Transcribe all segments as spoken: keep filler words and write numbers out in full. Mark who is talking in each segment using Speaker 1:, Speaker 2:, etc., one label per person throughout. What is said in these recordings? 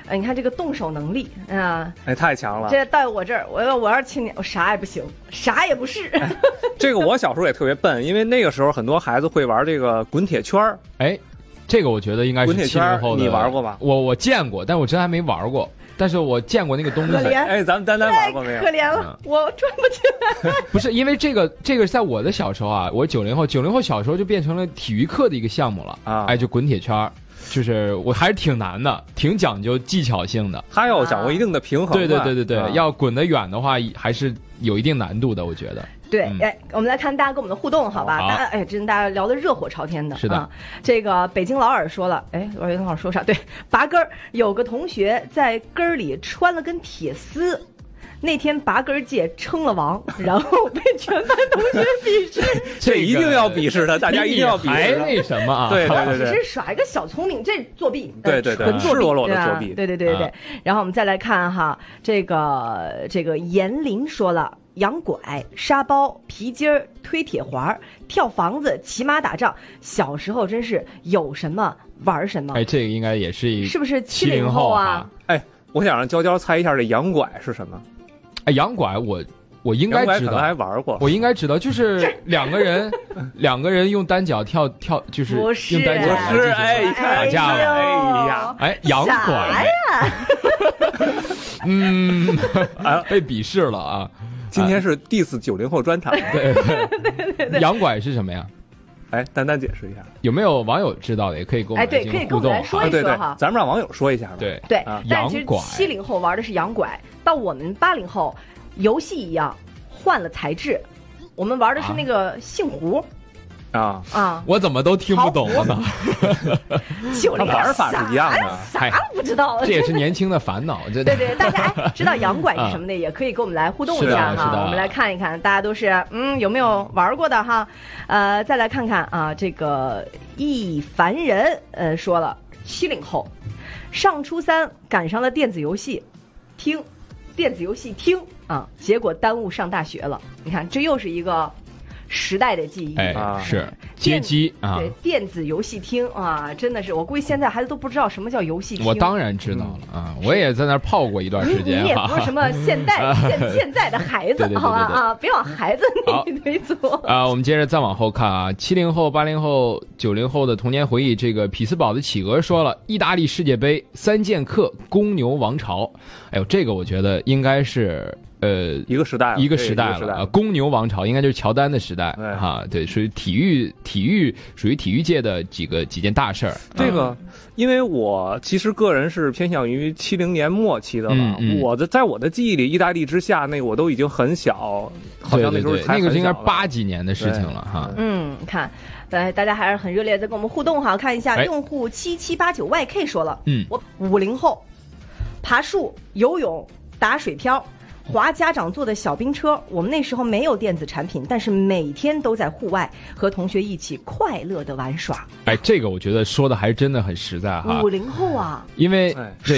Speaker 1: 哎，你看这个动手能力啊，
Speaker 2: 哎，太强了。
Speaker 1: 这到我这儿，我要我要是青年，我啥也不行，啥也不是。
Speaker 2: 哎、这个我小时候也特别笨，因为那个时候很多孩子会玩这个滚铁圈儿。
Speaker 3: 哎，这个我觉得应该是七零后的。
Speaker 2: 你玩过吧？
Speaker 3: 我我见过，但我真还没玩过。但是我见过那个东西。
Speaker 1: 可怜，
Speaker 2: 哎，咱们丹丹玩过没有？
Speaker 1: 可怜了，嗯、我转不起来。
Speaker 3: 不是因为这个，这个在我的小时候啊，我九零后，九零后小时候就变成了体育课的一个项目了啊。哎，就滚铁圈，就是我还是挺难的，挺讲究技巧性的。
Speaker 2: 它要掌握一定的平衡。
Speaker 3: 对对对对对，
Speaker 2: 啊、
Speaker 3: 要滚得远的话，还是有一定难度的，我觉得。
Speaker 1: 对，哎、嗯，我们来看大家跟我们的互动，好吧？
Speaker 3: 好
Speaker 1: 大家哎，真大家聊得热火朝天的。
Speaker 3: 是的，
Speaker 1: 啊、这个北京老耳说了，哎，我北京老耳说啥？对，拔根儿，有个同学在根儿里穿了根铁丝。那天拔根界称了王，然后被全班同学鄙视。
Speaker 2: 这一定要鄙视他，大家一定要鄙视他。
Speaker 3: 还那什么啊？
Speaker 2: 对对对对，
Speaker 1: 只是耍一个小聪明，这作弊。
Speaker 2: 对对对，
Speaker 1: 纯
Speaker 2: 赤裸裸的作弊。
Speaker 1: 对对对对对。然后我们再来看哈，这个这个严林说了。洋拐、沙包、皮筋儿、推铁环、跳房子、骑马打仗，小时候真是有什么玩什么。
Speaker 3: 哎，这个应该也是一
Speaker 1: 是不是七
Speaker 3: 零
Speaker 1: 后啊？
Speaker 2: 哎，我想让娇娇猜一下这洋拐是什么？
Speaker 3: 哎，洋拐我我应该知道，
Speaker 2: 还玩过。
Speaker 3: 我应该知道，就是两个人两个人用单脚跳跳，就是用单脚
Speaker 2: 不是哎，
Speaker 3: 打架了。
Speaker 1: 哎
Speaker 2: 呀，
Speaker 3: 哎，洋拐。嗯，被鄙视了啊。
Speaker 2: 今天是 diss 九零后专场，
Speaker 3: 对对对对，洋拐是什么呀？
Speaker 2: 哎，丹丹解释一下，
Speaker 3: 有没有网友知道的？也可以跟我们
Speaker 1: 来进行互动。哎，对，可以跟我们来说一说哈。
Speaker 2: 咱们让网友说一下吧。
Speaker 3: 对
Speaker 1: 对，
Speaker 3: 啊、
Speaker 1: 但其实七零后玩的是洋拐，到我们八零后，游戏一样换了材质，我们玩的是那个杏核。
Speaker 2: 啊
Speaker 1: 啊！
Speaker 3: 我怎么都听不懂了呢？
Speaker 1: 九零
Speaker 2: 玩法是一样的，
Speaker 1: 啥不知道？
Speaker 3: 这也是年轻的烦恼。对
Speaker 1: 对对，大家哎知道洋拐是什么的，也可以跟我们来互动一下哈。我们来看一看，大家都是嗯有没有玩过的哈？呃，再来看看啊，这个一凡人呃说了，七零后上初三赶上了电子游戏厅，电子游戏厅啊，结果耽误上大学了。你看，这又是一个。时代的记忆，
Speaker 3: 哎，是街机啊，
Speaker 1: 对，电子游戏厅啊，真的是，我估计现在孩子都不知道什么叫游戏厅。
Speaker 3: 我当然知道了、嗯、啊，我也在那儿泡过一段时间。
Speaker 1: 你, 你也不是什么现代现现在的孩子，好吧啊，别往孩子那里推错
Speaker 3: 啊。我们接着再往后看啊，七零后、八零后、九零后的童年回忆，这个匹兹堡的企鹅说了，意大利世界杯、三剑客、公牛王朝，哎呦，这个我觉得应该是。呃，
Speaker 2: 一个时代，
Speaker 3: 一个时代了。呃，公牛王朝应该就是乔丹的时代哈，对，属于体育，体育属于体育界的几个几件大事儿。
Speaker 2: 这个，嗯、因为我其实个人是偏向于七零年末期的了。
Speaker 3: 嗯嗯、
Speaker 2: 我的在我的记忆里，意大利之夏那我都已经很小，好像那时候才
Speaker 3: 那个应该八几年的事情了哈。
Speaker 1: 嗯，看，呃，大家还是很热烈在跟我们互动哈。看一下，用户七七八九 Y K 说了，
Speaker 3: 嗯，
Speaker 1: 我五零后，爬树、游泳、打水漂。划家长坐的小冰车，我们那时候没有电子产品，但是每天都在户外和同学一起快乐的玩耍。
Speaker 3: 哎，这个我觉得说的还真的很实在哈。
Speaker 1: 五零后啊，
Speaker 3: 因为
Speaker 1: 书，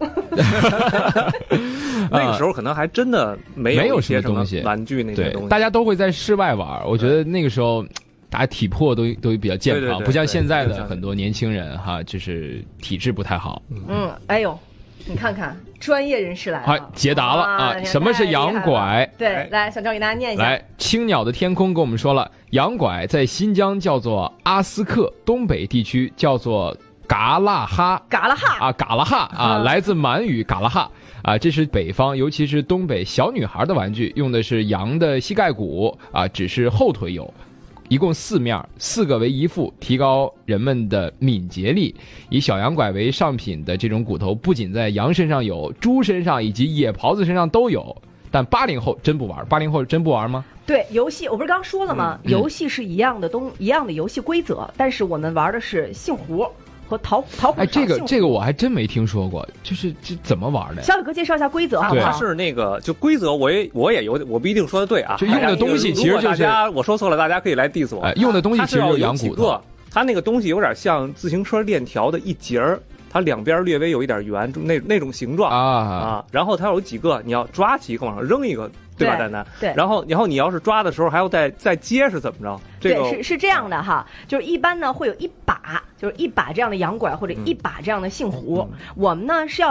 Speaker 2: 那个时候可能还真的没有
Speaker 3: 没有
Speaker 2: 一些
Speaker 3: 什么东西
Speaker 2: 玩具那些东西，
Speaker 3: 大家都会在室外玩。我觉得那个时候大家体魄都都比较健康，
Speaker 2: 对对对对，
Speaker 3: 不像现在的很多年轻人哈，就是体质不太好。
Speaker 1: 嗯，哎呦。你看看，专业人士来了，
Speaker 3: 好解答了啊！什么是洋拐？
Speaker 1: 对，来，小赵给大家念一下。
Speaker 3: 来，青鸟的天空跟我们说了，洋拐在新疆叫做阿斯克，东北地区叫做嘎拉哈。
Speaker 1: 嘎拉哈
Speaker 3: 啊，嘎拉哈啊，来自满语嘎拉哈啊，这是北方，尤其是东北小女孩的玩具，用的是羊的膝盖骨啊，只是后腿有。一共四面，四个为一副，提高人们的敏捷力。以小羊拐为上品的这种骨头，不仅在羊身上有，猪身上以及野狍子身上都有。但八零后真不玩，八零后真不玩吗？
Speaker 1: 对，游戏我不是刚说了吗？嗯、游戏是一样的东，一样的游戏规则，但是我们玩的是杏核。和桃桃
Speaker 3: 哎，这个这个我还真没听说过，就是这怎么玩的？
Speaker 1: 小李哥介绍一下规则好不好？
Speaker 2: 它是那个就规则，我也我也有，我不一定说的对啊。
Speaker 3: 就用的东西其实就是，
Speaker 2: 大家我说错了，大家可以来 diss 我。
Speaker 3: 哎，用的东西其实
Speaker 2: 就是
Speaker 3: 羊骨头。
Speaker 2: 它那个东西有点像自行车链条的一节儿，它两边略微有一点圆，那那种形状
Speaker 3: 啊
Speaker 2: 啊。然后它有几个，你要抓起一个往上扔一个。对吧，丹丹？
Speaker 1: 对。
Speaker 2: 然后，然后你要是抓的时候还要再再接是怎么着？这个、
Speaker 1: 对，是是这样的哈，就是一般呢会有一把，就是一把这样的洋拐或者一把这样的杏核，嗯、我们呢是要。